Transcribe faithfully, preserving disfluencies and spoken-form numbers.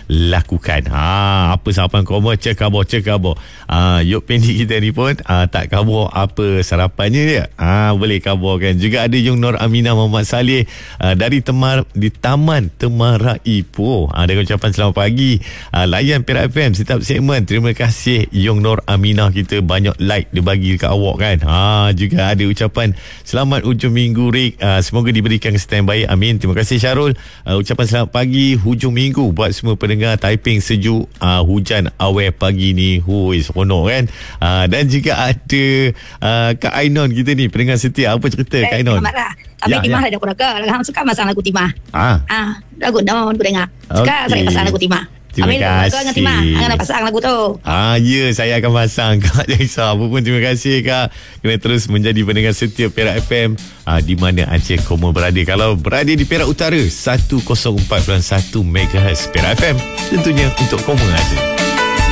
lakukan. Ha, apa sarapan koma, cek khabar, cek khabar. Ha, Yok Pendi kita ni pun ha, tak khabar apa sarapannya dia. Ha, boleh khabarkan. Juga ada Yung Nur Aminah Muhammad Saleh ha, dari Temar, di Taman Temara Ipoh. Ha, dengan ucapan selamat pagi. Ha, layan Perak F M setiap segmen. Terima kasih Yung Nur Aminah, kita banyak like dia bagi dekat awak kan. Ha, juga ada ucapan selamat hujung minggu Rik. Ha, semoga diberikan kesihatan baik. Amin. Terima kasih Syarul. Ha, ucapan selamat pagi hujung minggu buat semua pendengar Taiping sejuk. Ha, hujan awal pagi ni. Hui, seronok kan. Ha, dan juga ada uh, Kak Ainon kita ni, pendengar setia. Apa cerita eh, Kak Ainon? Tapi ya, Timah ya. Ada aku raga. Hang suka masang lagu Timah. Ah. Ah, lagu daun aku dengar. Suka okay. Saya pasang lagu Timah. Terima Amin, kasih. Dengan Timah. Hang nak pasang lagu tu. Ah, ya, saya akan pasang Kak. Jangan risau. Apa pun terima kasih Kak. Kena terus menjadi pendengar setia Perak F M. Ah, di mana Aceh Koma berada. Kalau berada di Perak Utara, seratus empat puluh satu megahertz Perak F M. Tentunya untuk Koma Aceh.